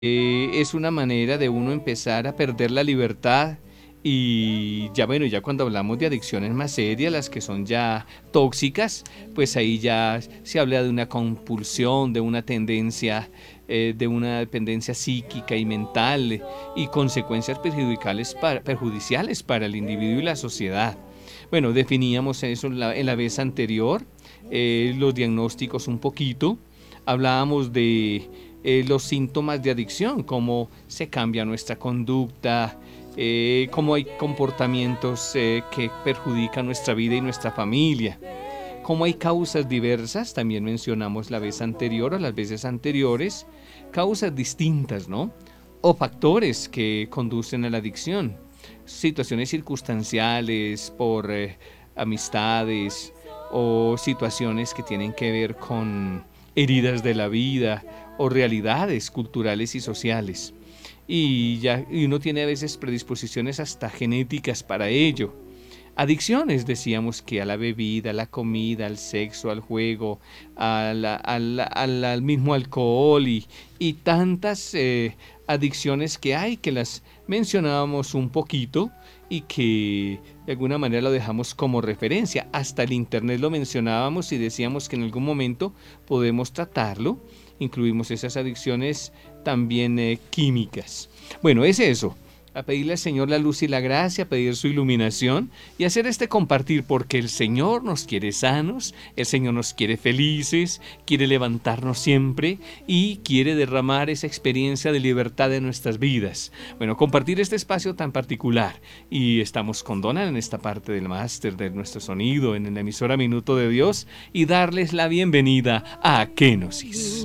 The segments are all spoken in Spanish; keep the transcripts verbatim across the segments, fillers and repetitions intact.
Eh, es una manera de uno empezar a perder la libertad y ya bueno, ya cuando hablamos de adicciones más serias, las que son ya tóxicas, pues ahí ya se habla de una compulsión, de una tendencia, eh, de una dependencia psíquica y mental eh, y consecuencias perjudiciales para, perjudiciales para el individuo y la sociedad. Bueno, definíamos eso en la, en la vez anterior, eh, los diagnósticos un poquito, hablábamos de eh, los síntomas de adicción, cómo se cambia nuestra conducta, eh, cómo hay comportamientos eh, que perjudican nuestra vida y nuestra familia, cómo hay causas diversas, también mencionamos la vez anterior o las veces anteriores, causas distintas, ¿no? O factores que conducen a la adicción, situaciones circunstanciales por eh, amistades o situaciones que tienen que ver con heridas de la vida o realidades culturales y sociales. Y, ya, y uno tiene a veces predisposiciones hasta genéticas para ello. Adicciones, decíamos que a la bebida, a la comida, al sexo, al juego, a la, a la, a la, al mismo alcohol y, y tantas eh, adicciones que hay, que las mencionábamos un poquito y que de alguna manera lo dejamos como referencia. Hasta el internet lo mencionábamos y decíamos que en algún momento podemos tratarlo. Incluimos esas adicciones también eh, químicas. Bueno, es eso. A pedirle al Señor la luz y la gracia, a pedir su iluminación y hacer este compartir, porque el Señor nos quiere sanos, el Señor nos quiere felices, quiere levantarnos siempre y quiere derramar esa experiencia de libertad en nuestras vidas. Bueno, compartir este espacio tan particular, y estamos con Donald en esta parte del máster de nuestro sonido, en la emisora Minuto de Dios, y darles la bienvenida a Kenosis.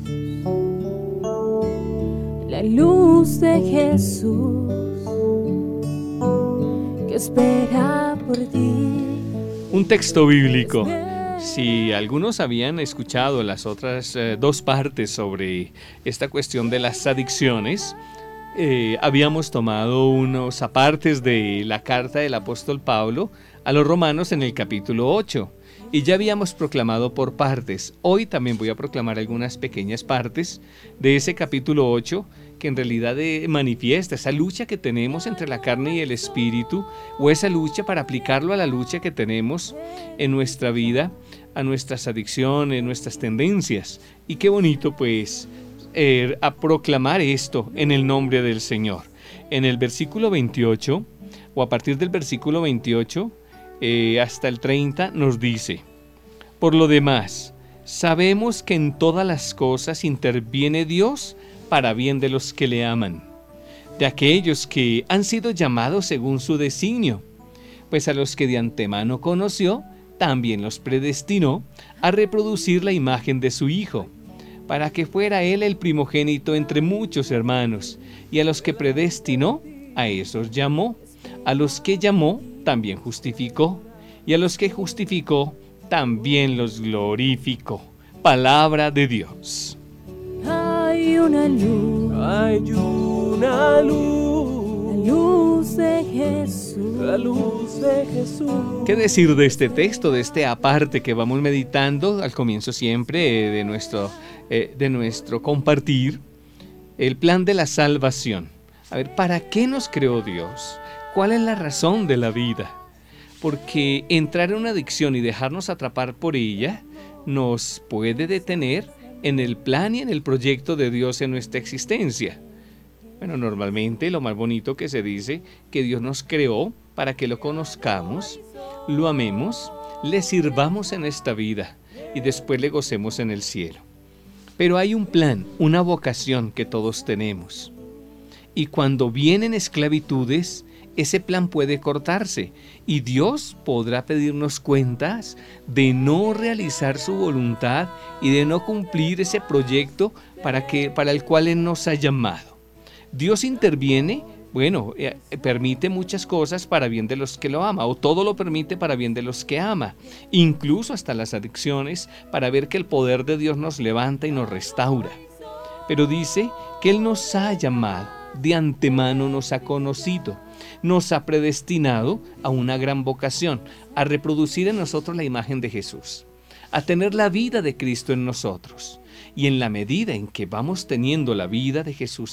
La luz de Jesús que espera por ti. Un texto bíblico. Si algunos habían escuchado las otras eh, dos partes sobre esta cuestión de las adicciones, eh, habíamos tomado unos apartes de la carta del apóstol Pablo a los romanos en el capítulo ocho. Y ya habíamos proclamado por partes. Hoy también voy a proclamar algunas pequeñas partes de ese capítulo ocho, que en realidad eh, manifiesta esa lucha que tenemos entre la carne y el espíritu, o esa lucha para aplicarlo a la lucha que tenemos en nuestra vida, a nuestras adicciones, nuestras tendencias. Y qué bonito pues eh, a proclamar esto en el nombre del Señor. En el versículo veintiocho, o a partir del versículo veintiocho, Eh, hasta el treinta nos dice: por lo demás, sabemos que en todas las cosas interviene Dios para bien de los que le aman, de aquellos que han sido llamados según su designio, pues a los que de antemano conoció, también los predestinó a reproducir la imagen de su Hijo, para que fuera Él el primogénito entre muchos hermanos, y a los que predestinó, a esos llamó, a los que llamó, también justificó, y a los que justificó, también los glorificó. Palabra de Dios. Hay una luz, hay una luz, la luz de Jesús, la luz de Jesús. ¿Qué decir de este texto, de este aparte que vamos meditando al comienzo siempre de nuestro, eh, de nuestro compartir? El plan de la salvación. A ver, ¿para qué nos creó Dios? ¿Cuál es la razón de la vida? Porque entrar en una adicción y dejarnos atrapar por ella nos puede detener en el plan y en el proyecto de Dios en nuestra existencia. Bueno, normalmente lo más bonito que se dice, que Dios nos creó para que lo conozcamos, lo amemos, le sirvamos en esta vida y después le gocemos en el cielo. Pero hay un plan, una vocación que todos tenemos. Y cuando vienen esclavitudes, ese plan puede cortarse y Dios podrá pedirnos cuentas de no realizar su voluntad y de no cumplir ese proyecto para, que, para el cual Él nos ha llamado. Dios interviene, bueno, eh, permite muchas cosas para bien de los que lo ama, o todo lo permite para bien de los que ama, incluso hasta las adicciones, para ver que el poder de Dios nos levanta y nos restaura. Pero dice que Él nos ha llamado, de antemano nos ha conocido, nos ha predestinado a una gran vocación, a reproducir en nosotros la imagen de Jesús, a tener la vida de Cristo en nosotros. Y en la medida en que vamos teniendo la vida de Jesús